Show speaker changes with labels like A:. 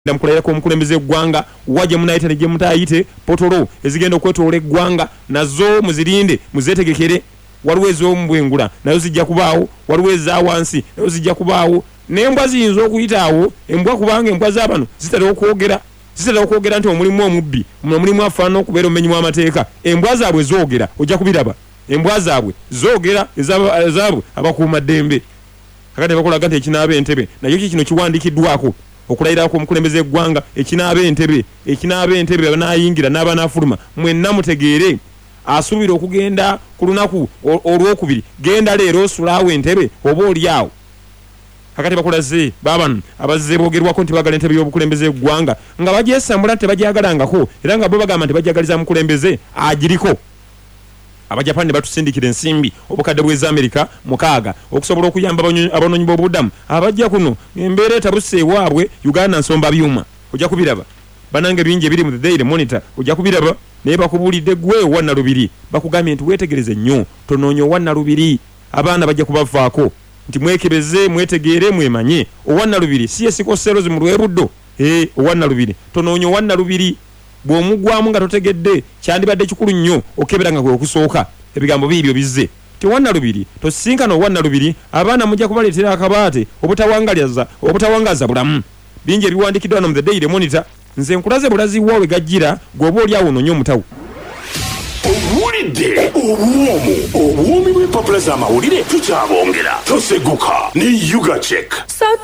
A: Ndamukolera ko omukulembeze gwanga waje munaita ne mutayite potolo ezigenda okwetoola eggwanga nazo muzirinde muzetegekere waliwezo ombwengula nazo zijja kubaawo waliweza wansi nazo zijja kubaawo nembwa ziyinza okuyitaawo embwa kubanga embwa z'abano zitera okwogera nti omulimu omubbi omulimu afaana okubeera omumenyi w'amateeka embwa zaabwe zoogera ojja kubiraba embwa zaabwe zoogera ezaabwe abakuuma ddembe kakati bakolaga nti ekinaaba entebe nayo kino kiwandikiddwako okulayira ko omukulembeze eggwanga ekinaaba entebe banayingira n'abanafuluma mwenna mutegeere asuubira okugenda ku lunaku olwokubiri genda leero osulaawo entebe oba oliawo kakati bakolaze babano abazze boogerwako nti bagala entebe y'obukulembeze eggwanga nga bagyesambula nti tebagyagalangako era nga bo bagamba nti bagyagaliza mukulembeze agiriko abajapani batusindikira ensimbi obukadde bw'eza Amerika 6 okusobola okuyamba abanoonyi b'obubudamu abajja kuno embeera etabuse ewaabwe Uganda nsomba byuma ojja kubiraba banange bingi ebiri mu the Daily Monitor ojja kubiraba naye bakubulidde gwe wanna lubiri bakugambye nti weetegereze nnyo tonoonye wanna lubiri abaana bajja kubavaako nti mwekebeze mwetegeere mwemanye owanna lubiri si esikoserozi mu lwebuddo owanna lubiri tonoonye wanna lubiri bw'omugwamu nga totegedde kyandibadde kikulu nnyo okebera nga kwe okusooka ebigambo biibyo bizze tewanna lubiri tosisinkana owanna lubiri abaana mujja kubaleetera akabaate obutawangaza bulamu bingi ebiwandikiddwa wano mu the Daily Monitor nze nkulaze bulazi waawe gajjira gw'oba oli awo onoonye omutawu
B: owulidde obwomi bw'empapula z'amawulire tukyabongera toseguka ne Yuga Check.